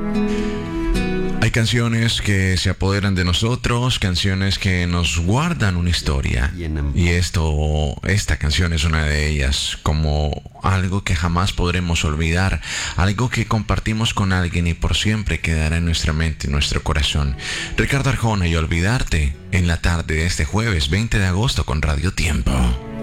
Hay canciones que se apoderan de nosotros, canciones que nos guardan una historia. Y esta canción es una de ellas, como algo que jamás podremos olvidar, algo que compartimos con alguien y por siempre quedará en nuestra mente, en nuestro corazón. Ricardo Arjona y Olvidarte, en la tarde de este jueves 20 de agosto con Radio Tiempo.